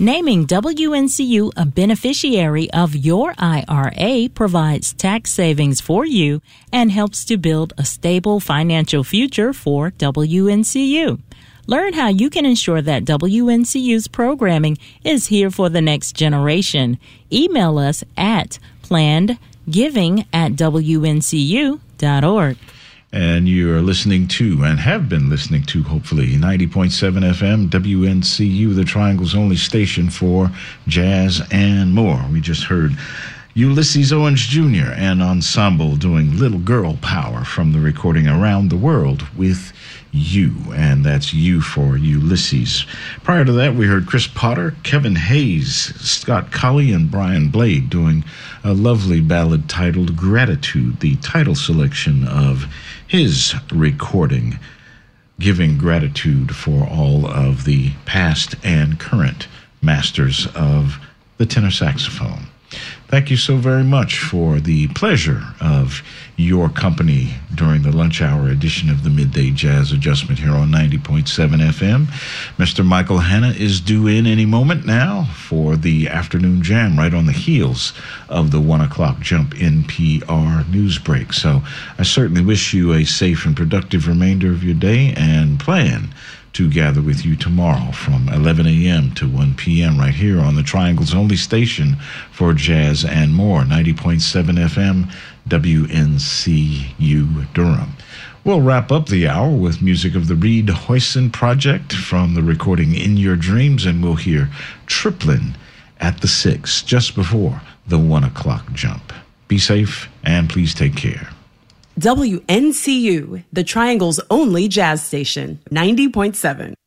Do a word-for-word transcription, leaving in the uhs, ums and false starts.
Naming W N C U a beneficiary of your I R A provides tax savings for you and helps to build a stable financial future for W N C U. Learn how you can ensure that W N C U's programming is here for the next generation. Email us at plannedgiving at W N C U dot org. And you are listening to, and have been listening to, hopefully, ninety point seven F M, W N C U, the Triangle's only station for jazz and more. We just heard Ulysses Owens Junior and Ensemble doing Little Girl Power from the recording Around the World with You, and that's You for Ulysses. Prior to that, we heard Chris Potter, Kevin Hayes, Scott Colley, and Brian Blade doing a lovely ballad titled Gratitude, the title selection of his recording, giving gratitude for all of the past and current masters of the tenor saxophone. Thank you so very much for the pleasure of your company during the lunch hour edition of the Midday Jazz Adjustment here on ninety point seven F M. Mister Michael Hanna is due in any moment now for the afternoon jam right on the heels of the one o'clock jump N P R news break. So I certainly wish you a safe and productive remainder of your day and plan to gather with you tomorrow from eleven a.m. to one p.m. right here on the Triangle's only station for jazz and more, ninety point seven F M, W N C U Durham. We'll wrap up the hour with music of the Reed Hoyson Project from the recording In Your Dreams, and we'll hear Triplin at the Six just before the one o'clock jump. Be safe and please take care. W N C U, the Triangle's only jazz station, ninety point seven.